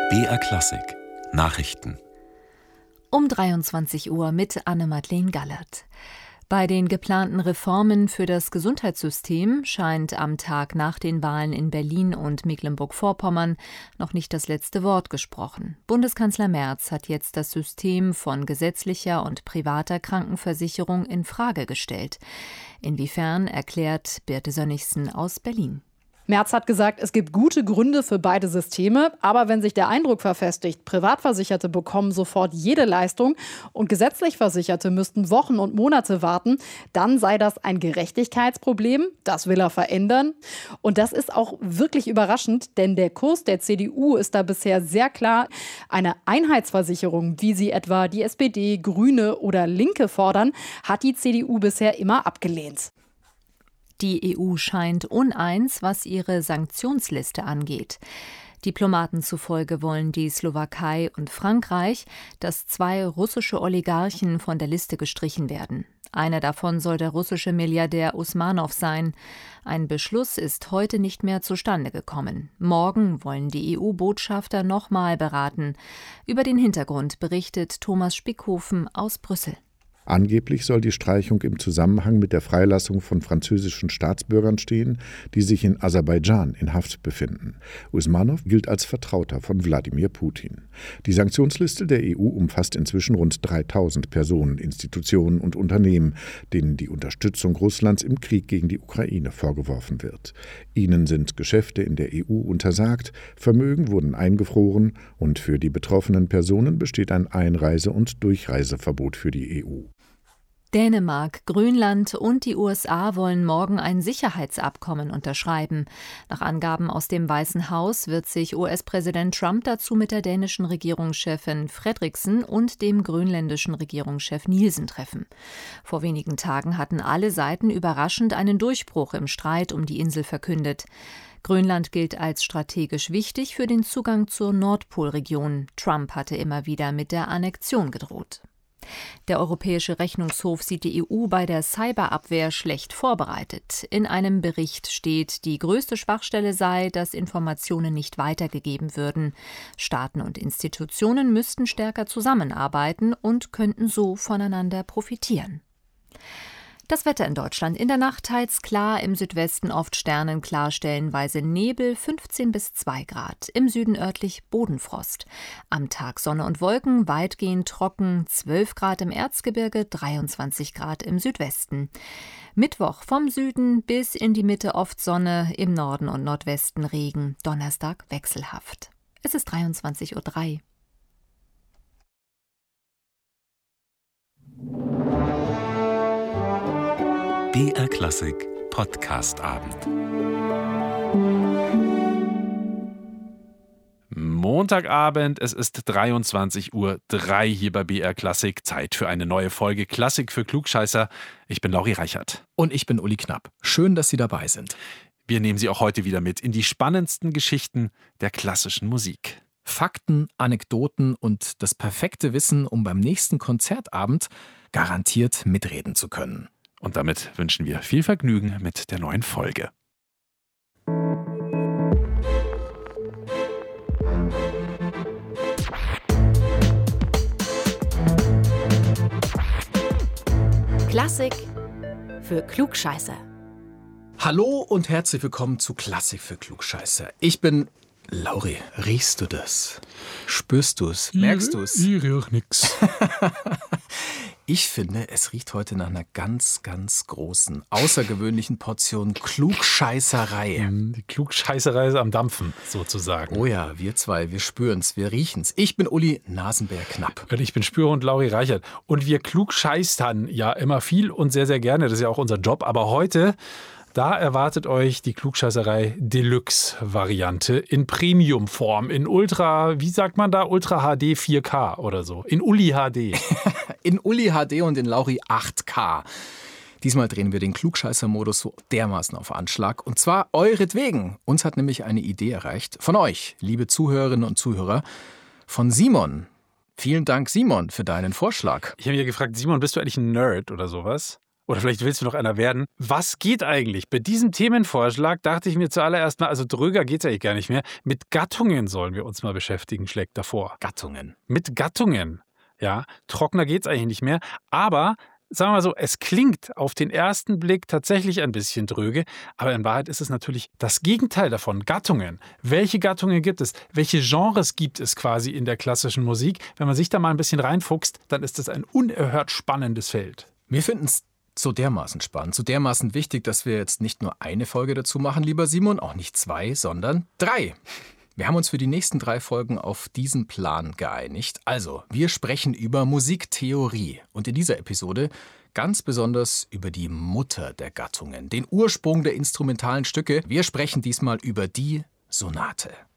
BR Klassik Nachrichten Um 23 Uhr mit Anne-Madeleine Gallert. Bei den geplanten Reformen für das Gesundheitssystem scheint am Tag nach den Wahlen in Berlin und Mecklenburg-Vorpommern noch nicht das letzte Wort gesprochen. Bundeskanzler Merz hat jetzt das System von gesetzlicher und privater Krankenversicherung in Frage gestellt. Inwiefern, erklärt Birte Sönnigsen aus Berlin. Merz hat gesagt, es gibt gute Gründe für beide Systeme, aber wenn sich der Eindruck verfestigt, Privatversicherte bekommen sofort jede Leistung und gesetzlich Versicherte müssten Wochen und Monate warten, dann sei das ein Gerechtigkeitsproblem, das will er verändern. Und das ist auch wirklich überraschend, denn der Kurs der CDU ist da bisher sehr klar. Eine Einheitsversicherung, wie sie etwa die SPD, Grüne oder Linke fordern, hat die CDU bisher immer abgelehnt. Die EU scheint uneins, was ihre Sanktionsliste angeht. Diplomaten zufolge wollen die Slowakei und Frankreich, dass 2 russische Oligarchen von der Liste gestrichen werden. Einer davon soll der russische Milliardär Usmanow sein. Ein Beschluss ist heute nicht mehr zustande gekommen. Morgen wollen die EU-Botschafter nochmal beraten. Über den Hintergrund berichtet Thomas Spickhofen aus Brüssel. Angeblich soll die Streichung im Zusammenhang mit der Freilassung von französischen Staatsbürgern stehen, die sich in Aserbaidschan in Haft befinden. Usmanow gilt als Vertrauter von Wladimir Putin. Die Sanktionsliste der EU umfasst inzwischen rund 3000 Personen, Institutionen und Unternehmen, denen die Unterstützung Russlands im Krieg gegen die Ukraine vorgeworfen wird. Ihnen sind Geschäfte in der EU untersagt, Vermögen wurden eingefroren und für die betroffenen Personen besteht ein Einreise- und Durchreiseverbot für die EU. Dänemark, Grönland und die USA wollen morgen ein Sicherheitsabkommen unterschreiben. Nach Angaben aus dem Weißen Haus wird sich US-Präsident Trump dazu mit der dänischen Regierungschefin Frederiksen und dem grönländischen Regierungschef Nielsen treffen. Vor wenigen Tagen hatten alle Seiten überraschend einen Durchbruch im Streit um die Insel verkündet. Grönland gilt als strategisch wichtig für den Zugang zur Nordpolregion. Trump hatte immer wieder mit der Annexion gedroht. Der Europäische Rechnungshof sieht die EU bei der Cyberabwehr schlecht vorbereitet. In einem Bericht steht, die größte Schwachstelle sei, dass Informationen nicht weitergegeben würden. Staaten und Institutionen müssten stärker zusammenarbeiten und könnten so voneinander profitieren. Das Wetter in Deutschland. In der Nacht teils klar, im Südwesten oft sternenklar, stellenweise Nebel, 15 bis 2 Grad. Im Süden örtlich Bodenfrost. Am Tag Sonne und Wolken, weitgehend trocken, 12 Grad im Erzgebirge, 23 Grad im Südwesten. Mittwoch vom Süden bis in die Mitte oft Sonne, im Norden und Nordwesten Regen. Donnerstag wechselhaft. Es ist 23:03 Uhr. BR Klassik Podcast-Abend. Montagabend, es ist 23:03 Uhr hier bei BR Klassik. Zeit für eine neue Folge Klassik für Klugscheißer. Ich bin Lauri Reichert. Und ich bin Uli Knapp. Schön, dass Sie dabei sind. Wir nehmen Sie auch heute wieder mit in die spannendsten Geschichten der klassischen Musik. Fakten, Anekdoten und das perfekte Wissen, um beim nächsten Konzertabend garantiert mitreden zu können. Und damit wünschen wir viel Vergnügen mit der neuen Folge. Klassik für Klugscheißer. Hallo und herzlich willkommen zu Klassik für Klugscheißer. Ich bin Lauri. Riechst du das? Spürst du es? Merkst du es? Ich riech nix. Ich finde, es riecht heute nach einer ganz, ganz großen, außergewöhnlichen Portion Klugscheißerei. Die Klugscheißerei ist am Dampfen, sozusagen. Oh ja, wir zwei, wir spüren's, wir riechen's. Ich bin Uli Nasenbär-Knapp. Und ich bin Spürhund Lauri Reichert. Und wir klugscheißern ja immer viel und sehr, sehr gerne. Das ist ja auch unser Job. Aber heute, da erwartet euch die Klugscheißerei Deluxe-Variante in Premium-Form, in Ultra, wie sagt man da, Ultra HD 4K oder so, in Uli HD. In Uli HD und in Lauri 8K. Diesmal drehen wir den Klugscheißer-Modus so dermaßen auf Anschlag. Und zwar euretwegen. Uns hat nämlich eine Idee erreicht. Von euch, liebe Zuhörerinnen und Zuhörer. Von Simon. Vielen Dank, Simon, für deinen Vorschlag. Ich habe mich gefragt, Simon, bist du eigentlich ein Nerd oder sowas? Oder vielleicht willst du noch einer werden. Was geht eigentlich? Bei diesem Themenvorschlag dachte ich mir zuallererst mal, also dröger geht es eigentlich gar nicht mehr. Mit Gattungen sollen wir uns mal beschäftigen, schlägt davor. Gattungen. Mit Gattungen. Ja, trockener geht es eigentlich nicht mehr. Aber sagen wir mal so, es klingt auf den ersten Blick tatsächlich ein bisschen dröge, aber in Wahrheit ist es natürlich das Gegenteil davon. Gattungen. Welche Gattungen gibt es? Welche Genres gibt es quasi in der klassischen Musik? Wenn man sich da mal ein bisschen reinfuchst, dann ist das ein unerhört spannendes Feld. Wir finden es so dermaßen spannend, so dermaßen wichtig, dass wir jetzt nicht nur eine Folge dazu machen, lieber Simon, auch nicht 2, sondern 3. Wir haben uns für die nächsten 3 Folgen auf diesen Plan geeinigt. Also, wir sprechen über Musiktheorie und in dieser Episode ganz besonders über die Mutter der Gattungen, den Ursprung der instrumentalen Stücke. Wir sprechen diesmal über die Sonate.